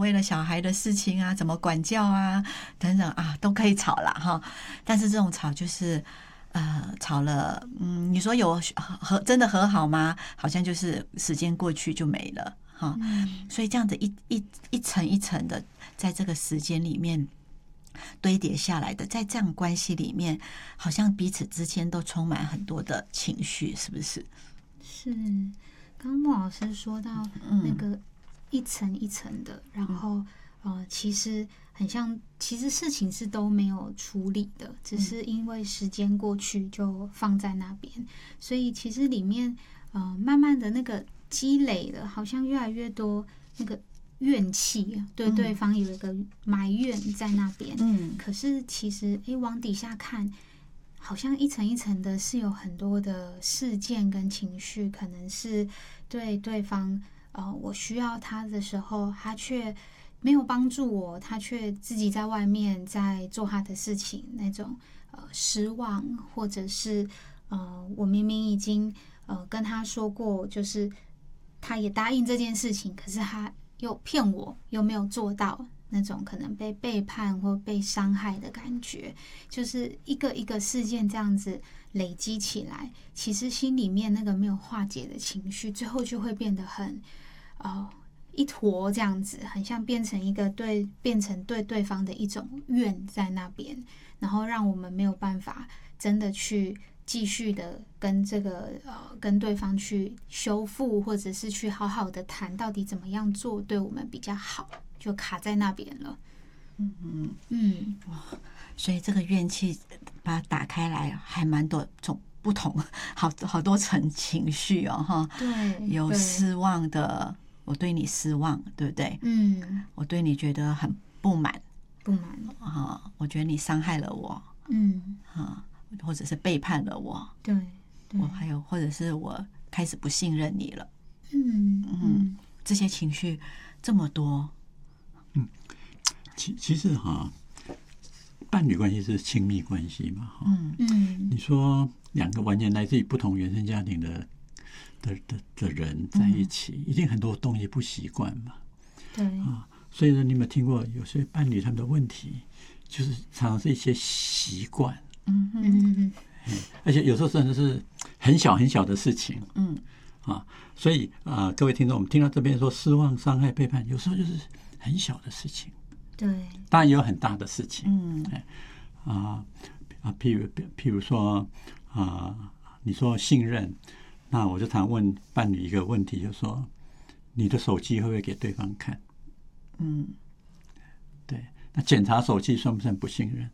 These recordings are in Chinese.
为了小孩的事情啊，怎么管教啊等等啊，都可以吵啦哈。但是这种吵就是吵了，你说有真的和好吗？好像就是时间过去就没了哈。所以这样子一层一层的，在这个时间里面堆叠下来的，在这样关系里面，好像彼此之间都充满很多的情绪，是不是？ 是。刚刚穆老师说到那个一层一层的，然后其实很像，其实事情是都没有处理的，只是因为时间过去就放在那边，所以其实里面慢慢的那个积累了，好像越来越多那个怨气，对对方有一个埋怨在那边。可是其实往底下看，好像一层一层的，是有很多的事件跟情绪，可能是对对方我需要他的时候，他却没有帮助我，他却自己在外面在做他的事情，那种失望，或者是我明明已经跟他说过，就是他也答应这件事情，可是他又骗我，又没有做到，那种可能被背叛或被伤害的感觉，就是一个一个事件这样子累积起来，其实心里面那个没有化解的情绪，最后就会变得很一坨这样子，很像变成对对方的一种怨在那边，然后让我们没有办法真的去继续的跟跟对方去修复，或者是去好好的谈到底怎么样做对我们比较好，就卡在那边了。 所以这个怨气把它打开来，还蛮多种不同，好多层情绪哦，哈。 对， 有失望的，我对你失望，对不对？我对你觉得很不满啊，我觉得你伤害了我，或者是背叛了我， 对， 我还有或者是我开始不信任你了，这些情绪这么多， 其实伴侣关系是亲密关系嘛，你说两个完全来自于不同原生家庭的人在一起，一定很多东西不习惯嘛， 对所以呢，你有没有听过有些伴侣他们的问题，就是常常是一些习惯，而且有时候真的是很小很小的事情，所以各位听众，我们听到这边说失望、伤害、背叛，有时候就是很小的事情。 对， 当然也有很大的事情，譬如说你说信任，那我就常问伴侣一个问题，就是说你的手机会不会给对方看？对，那检查手机算不算不信任？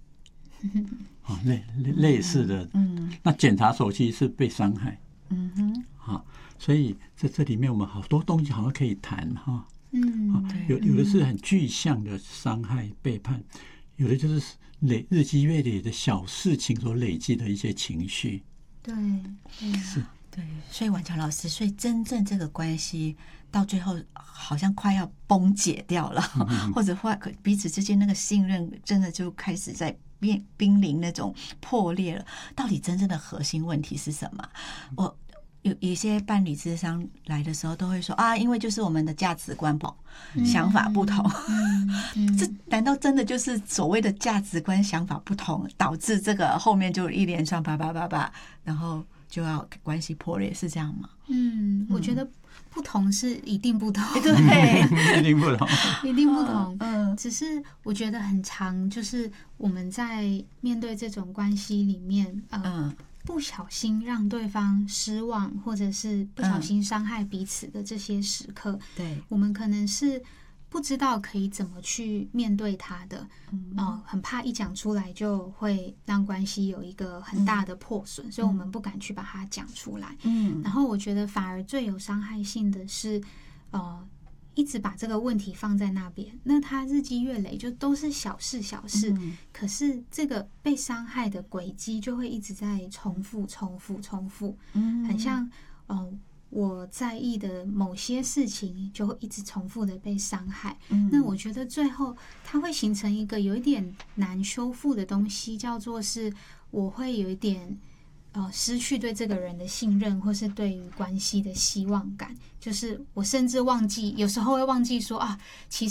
类似的，那检查手机是被伤害，所以在这里面我们好多东西好像可以谈哈。有的是很具象的伤害、背叛，有的就是日积月累的小事情所累积的一些情绪。 对， 是， 对。所以婉乔老师，所以真正这个关系到最后好像快要崩解掉了，或者彼此之间那个信任真的就开始在濒临那种破裂了。到底真正的核心问题是什么？我有一些伴侣咨商来的时候都会说因为就是我们的价值观不同，想法不同，这难道真的就是所谓的价值观想法不同导致这个后面就一连串叭，然后就要关系破裂，是这样吗？ 我觉得不同是一定不同， 对， 一定不同， 一定不同。只是我觉得很常，就是我们在面对这种关系里面，不小心让对方失望，或者是不小心伤害彼此的这些时刻， 对， 我们可能是不知道可以怎么去面对他的，很怕一讲出来就会让关系有一个很大的破损，所以我们不敢去把它讲出来。然后我觉得反而最有伤害性的是，一直把这个问题放在那边，那他日积月累就都是小事，可是这个被伤害的轨迹就会一直在重复，很像我在意的某些事情就会一直重复的被伤害，那我觉得最后它会形成一个有一点难修复的东西，叫做是我会有一点失去对这个人的信任，或是对于关系的希望感，就是我甚至忘记，有时候会忘记说其